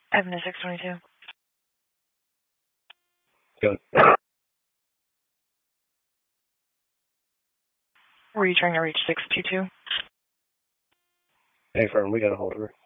Evan is 622. Good. Were you trying to reach 622? Hey, Fern, we got a hold of her.